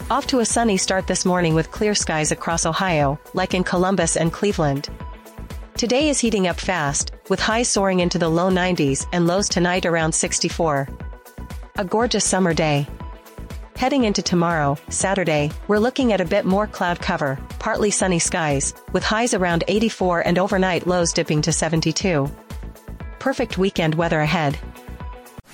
Off to a sunny start this morning with clear skies across Ohio, like in Columbus and Cleveland. Today is heating up fast, with highs soaring into the low 90s and lows tonight around 64. A gorgeous summer day. Heading into tomorrow, Saturday, we're looking at a bit more cloud cover, partly sunny skies, with highs around 84 and overnight lows dipping to 72. Perfect weekend weather ahead.